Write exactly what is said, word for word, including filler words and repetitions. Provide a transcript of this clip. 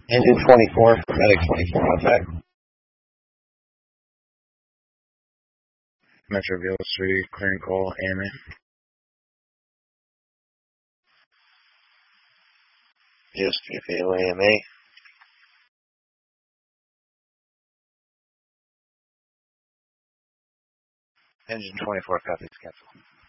Engine twenty-four, Medic twenty-four, contact. Metro Veal three, clearing call, A M A. Yes, K O A M A. Engine twenty-four, copies, cancel.